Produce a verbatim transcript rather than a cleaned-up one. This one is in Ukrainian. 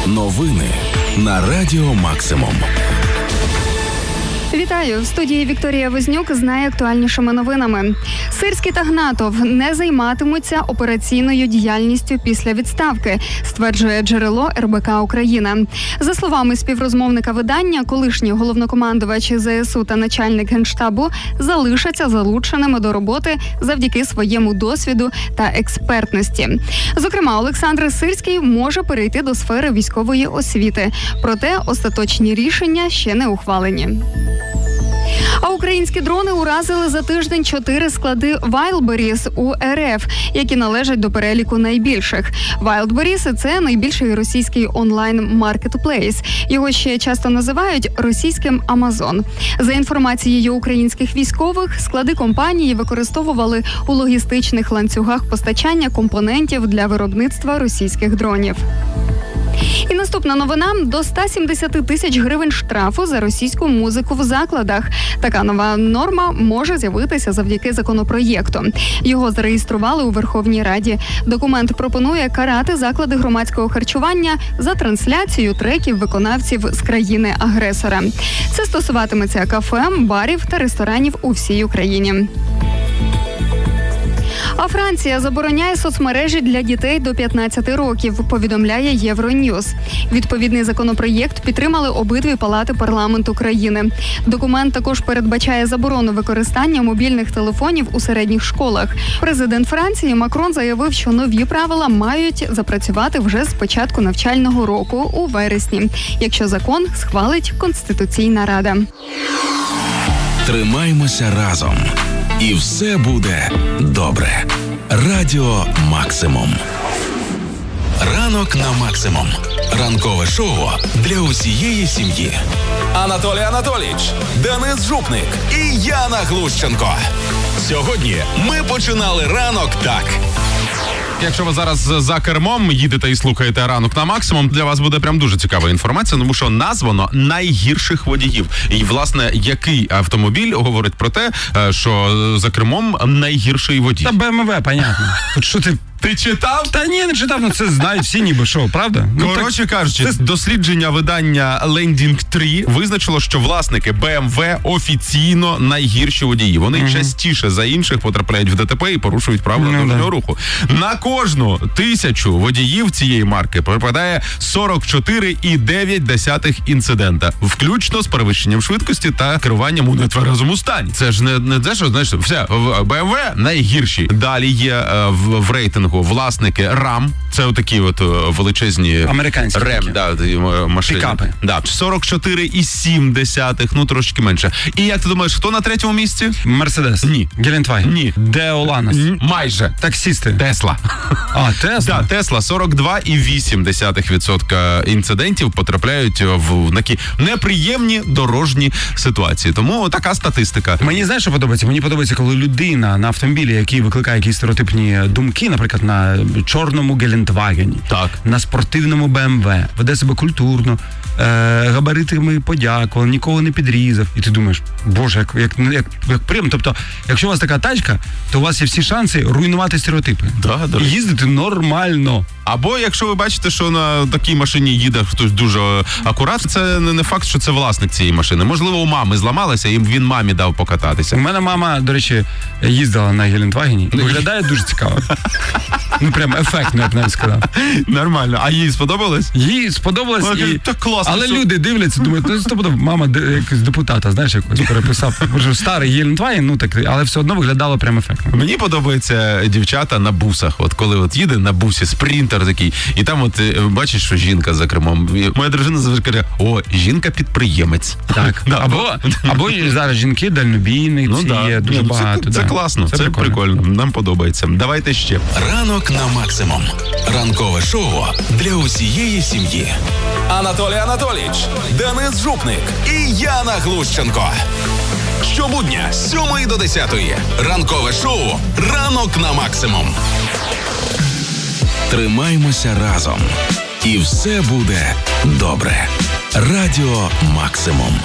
Новини на Радіо Максимум. Вітаю! В студії Вікторія Вознюк з найактуальнішими новинами. Сирський та Гнатов не займатимуться операційною діяльністю після відставки, стверджує джерело ер бе ка Україна. За словами співрозмовника видання, колишній головнокомандувач зе ес у та начальник Генштабу залишаться залученими до роботи завдяки своєму досвіду та експертності. Зокрема, Олександр Сирський може перейти до сфери військової освіти, проте остаточні рішення ще не ухвалені. А українські дрони уразили за тиждень чотири склади Wildberries у ер еф, які належать до переліку найбільших. Wildberries – це найбільший російський онлайн-маркетплейс. Його ще часто називають російським Амазон. За інформацією українських військових, склади компанії використовували у логістичних ланцюгах постачання компонентів для виробництва російських дронів. І наступна новина – до ста сімдесяти тисяч гривень штрафу за російську музику в закладах. Така нова норма може з'явитися завдяки законопроєкту. Його зареєстрували у Верховній Раді. Документ пропонує карати заклади громадського харчування за трансляцію треків виконавців з країни-агресора. Це стосуватиметься кафе, барів та ресторанів у всій Україні. А Франція забороняє соцмережі для дітей до п'ятнадцяти років, повідомляє Євроньюз. Відповідний законопроєкт підтримали обидві палати парламенту країни. Документ також передбачає заборону використання мобільних телефонів у середніх школах. Президент Франції Макрон заявив, що нові правила мають запрацювати вже з початку навчального року у вересні, якщо закон схвалить Конституційна Рада. Тримаймося разом. І все буде добре. Радіо Максимум. Ранок на Максимум. Ранкове шоу для усієї сім'ї. Анатолій Анатолійович, Денис Жупник і Яна Глущенко. Сьогодні ми починали ранок так. Якщо ви зараз за кермом їдете і слухаєте ранок на Максимум, для вас буде прям дуже цікава інформація, тому що названо найгірших водіїв. І, власне, який автомобіль говорить про те, що за кермом найгірший водій? Та Бе Ем Ве, понятно. От що ти... Ти читав? Та ні, не читав, ну це знають всі ніби, що, правда? Ну, Коротше так, кажучи, це... дослідження видання Лендінг три визначило, що власники Бе Ем Ве офіційно найгірші водії. Вони mm-hmm. частіше за інших потрапляють в Де Те Пе і порушують правила ну, дорожнього да. руху. На кожну тисячу водіїв цієї марки припадає сорок чотири цілих дев'ять десятих інцидента, включно з перевищенням швидкості та керуванням у нетверезому стані. Це ж не, не те, що, знаєш, все, Бе Ем Ве найгірші. Далі є е, в, в рейтингу власники Рам, це отакі от величезні американські рем, да, машини. Пікапи. Да, сорок чотири цілих сім десятих, ну трошки менше. І як ти думаєш, хто на третьому місці? Мерседес. Ні. Гелендваген. Ні. Де Оланос. Майже. Таксісти. Тесла. А, Тесла? Да, Тесла. сорок два цілих вісім десятих відсотка інцидентів потрапляють в такі неприємні дорожні ситуації. Тому така статистика. Мені, знаєш, що подобається? Мені подобається, коли людина на автомобілі, який викликає якісь стереотипні думки, наприклад, на чорному Гелендвагені, так. на спортивному Бе Ем Ве, веде себе культурно, е, габаритами подякував, нікого не підрізав. І ти думаєш, боже, як, як, як, як приємно. Тобто, якщо у вас така тачка, то у вас є всі шанси руйнувати стереотипи. Да, і їздити нормально. Або якщо ви бачите, що на такій машині їде хтось дуже акуратно, це не факт, що це власник цієї машини. Можливо, у мами зламалася, і він мамі дав покататися. У мене мама, до речі, їздила на Гелендвагені. Виглядає дуже цікаво. Ну, прям ефектно, я б навіть сказав. Нормально. А їй сподобалось? Їй сподобалось. Вона і... каже, так класно. Але що... люди дивляться, думають, ну, сподобалось. Мама якось депутата, знаєш, якось переписав. Може, старий Гелендваген, ну так, але все одно виглядало прям ефектно. Мені подобаються дівчата на бусах. От коли от їде на бусі спринтер такий, і там от бачиш, що жінка за кермом. Моя дружина завжди каже, о, жінка-підприємець. Так. Да, або, або зараз жінки дальнобійниці, ну, да. є дуже ну, багато. Це, це да. класно, це, це прикольно. прикольно. Нам подобається. Давайте ще. Ранок на Максимум. Ранкове шоу для усієї сім'ї. Анатолій Анатолійович, Денис Жупник і Яна Глущенко. Щобудня з сьомої до десятої. Ранкове шоу «Ранок на Максимум». Тримаймося разом. І все буде добре. Радіо Максимум.